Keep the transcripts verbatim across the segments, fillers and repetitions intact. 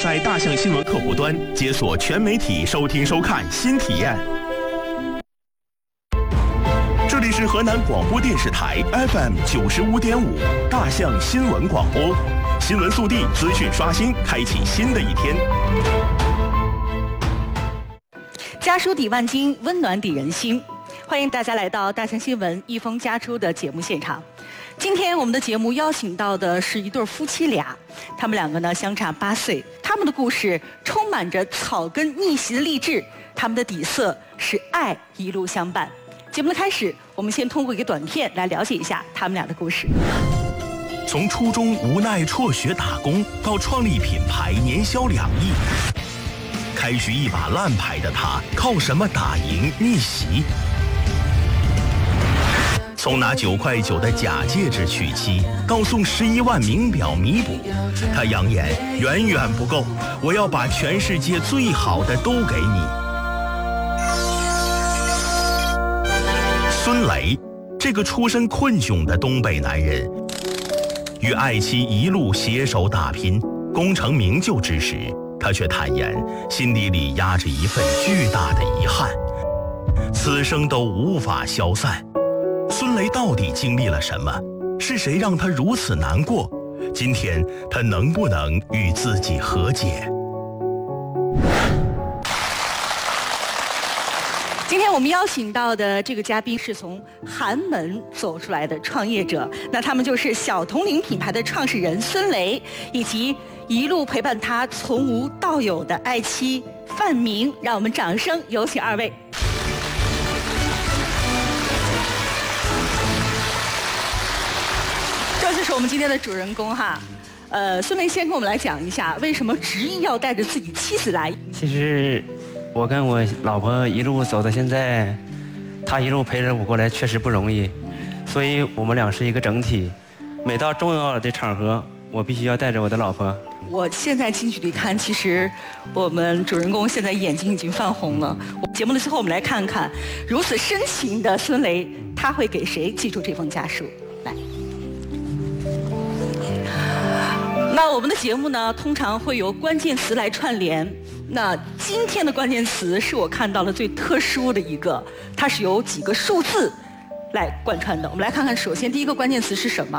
在大象新闻客户端解锁全媒体收听收看新体验。这里是河南广播电视台 F M 九十五点五大象新闻广播，新闻速递，资讯刷新，开启新的一天。 家书抵万金，温暖抵人心。欢迎大家来到大象新闻一封家书的节目现场。今天我们的节目邀请到的是一对夫妻俩，他们两个呢相差八岁，他们的故事充满着草根逆袭的励志，他们的底色是爱一路相伴。节目的开始，我们先通过一个短片来了解一下他们俩的故事。 从初中无奈辍学打工，到创立品牌年销两亿，开局一把烂牌的他，靠什么打赢逆袭？从拿九块九的假戒指娶妻，到送十一万名表弥补，他扬言远远不够，我要把全世界最好的都给你。孙雷，这个出身困窘的东北男人，与爱妻一路携手打拼，功成名就之时，他却坦言心底里压着一份巨大的遗憾，此生都无法消散。孙雷到底经历了什么？是谁让他如此难过？今天他能不能与自己和解？ 今天我们邀请到的这个嘉宾是从寒门走出来的创业者，那他们就是小铜铃品牌的创始人孙雷，以及一路陪伴他从无到有的爱妻范明。让我们掌声有请二位。这就是我们今天的主人公哈。呃，孙雷先跟我们来讲一下，为什么执意要带着自己妻子来？ 其实我跟我老婆一路走到现在，她一路陪着我过来，确实不容易，所以我们俩是一个整体。每到重要的场合，我必须要带着我的老婆。 我现在近距离看，其实我们主人公现在眼睛已经泛红了。节目的最后，我们来看看如此深情的孙雷，他会给谁寄出这封家书？来。那我们的节目呢，通常会由关键词来串联。那今天的关键词是我看到了最特殊的一个，它是由几个数字来贯穿的。我们来看看，首先第一个关键词是什么？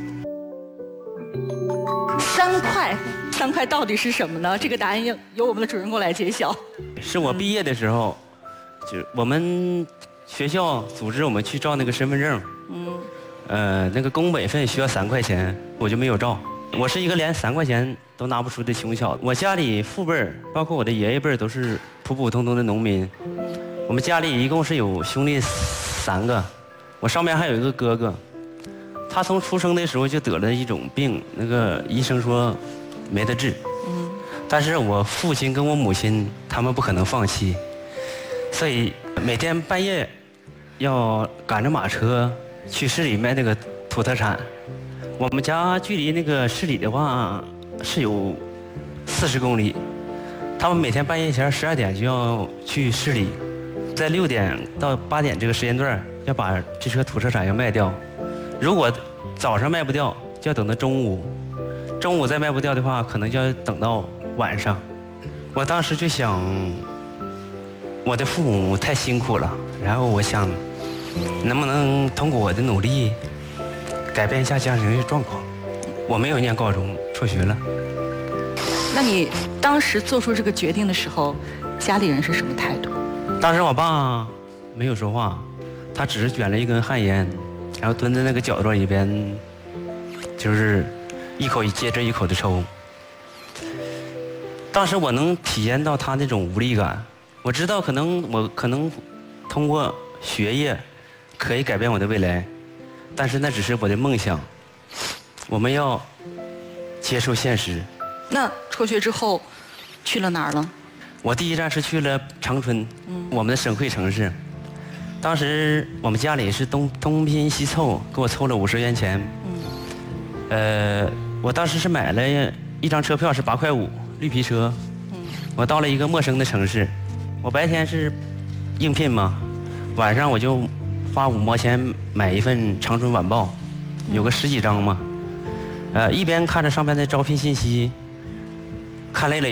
三块，三块到底是什么呢？这个答案由由我们的主人公来揭晓。 是我毕业的时候，就我们学校组织我们去照那个身份证，嗯，呃，那个工本费需要三块钱，我就没有照。我是一个连三块钱都拿不出的穷小子。我家里父辈儿，包括我的爷爷辈儿，都是普普通通的农民。我们家里一共是有兄弟三个，我上面还有一个哥哥。他从出生的时候就得了一种病，那个医生说没得治。嗯。但是我父亲跟我母亲他们不可能放弃，所以每天半夜要赶着马车去市里卖那个土特产。我们家距离那个市里的话是有四十公里，他们每天半夜前十二点就要去市里，在六点到八点这个时间段要把这车土特产要卖掉。如果早上卖不掉，就要等到中午；中午再卖不掉的话，可能就要等到晚上。我当时就想，我的父母太辛苦了，然后我想，能不能通过我的努力改变一下家庭的状况。我没有念高中，辍学了。 那你当时做出这个决定的时候，家里人是什么态度？ 当时我爸没有说话，他只是卷了一根旱烟，然后蹲在那个角落里边，就是一口接着一口的抽。当时我能体验到他那种无力感，我知道可能我可能通过学业可以改变我的未来。但是那只是我的梦想，我们要接受现实。 那辍学之后去了哪儿了？ 我第一站是去了长春，嗯、我们的省会城市。当时我们家里是东东拼西凑，给我凑了五十元钱。嗯、呃，我当时是买了一张车票是八块五，绿皮车。嗯、我到了一个陌生的城市，我白天是应聘嘛，晚上我就花五毛钱买一份《长春晚报》，有个十几张嘛，呃，一边看着上面的招聘信息，看累了。